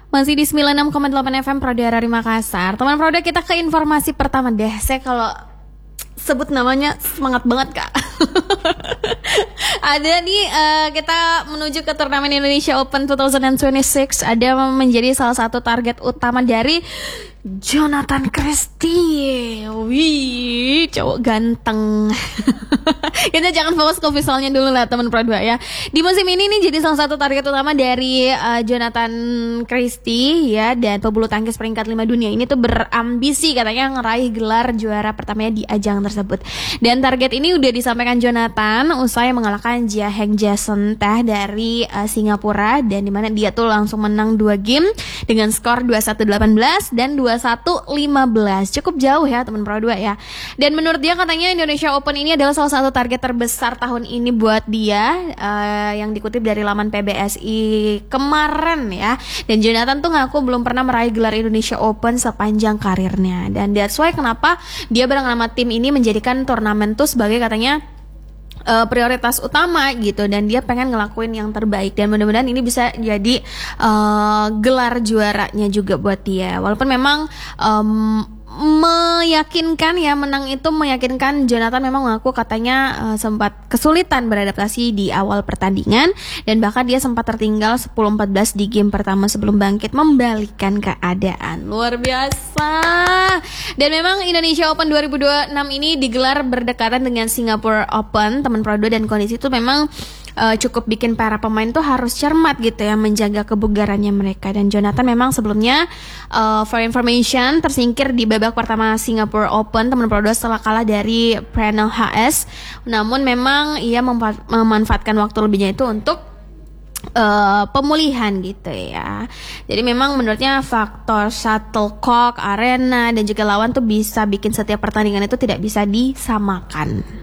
Masih di 96,8 FM Prodia dari Makassar. Teman Prodia, kita ke informasi pertama deh. Saya kalau sebut namanya semangat banget kak. Ada nih kita menuju ke turnamen Indonesia Open 2026. Ada menjadi salah satu target utama dari Jonathan Christie. Wih, cowok ganteng. Kita jangan fokus ke visualnya dulu lah teman Pro 2 ya. Di musim ini nih jadi salah satu target utama dari Jonathan Christie ya. Dan pebulu tangkis peringkat 5 dunia ini tuh berambisi katanya ngeraih gelar juara pertamanya di ajang tersebut. Dan target ini udah disampaikan Jonathan usai mengalahkan Jia Heng Jason Teh dari Singapura. Dan dimana dia tuh langsung menang 2 game dengan skor 21-18 dan 21-15. Cukup jauh ya teman Pro 2 ya. Dan menurut dia katanya Indonesia Open ini adalah salah satu target terbesar tahun ini buat dia, yang dikutip dari laman PBSI kemarin ya. Dan Jonathan tuh ngaku belum pernah meraih gelar Indonesia Open sepanjang karirnya. Dan that's why kenapa dia bareng sama tim ini menjadikan turnamen tuh sebagai katanya prioritas utama gitu. Dan dia pengen ngelakuin yang terbaik. Dan mudah-mudahan ini bisa jadi gelar juaranya juga buat dia. Walaupun memang meyakinkan ya, menang itu meyakinkan. Jonathan memang mengaku katanya sempat kesulitan beradaptasi di awal pertandingan dan bahkan dia sempat tertinggal 10-14 di game pertama sebelum bangkit membalikkan keadaan. Luar biasa. Dan memang Indonesia Open 2026 ini digelar berdekatan dengan Singapore Open teman Pro 2, dan kondisi itu memang cukup bikin para pemain tuh harus cermat gitu ya, menjaga kebugarannya mereka. Dan Jonathan memang sebelumnya for information tersingkir di babak pertama Singapore Open teman Pro 2 setelah kalah dari Pranel HS. Namun memang ia memanfaatkan waktu lebihnya itu untuk pemulihan gitu ya. Jadi memang menurutnya faktor shuttlecock, arena dan juga lawan tuh bisa bikin setiap pertandingan itu tidak bisa disamakan.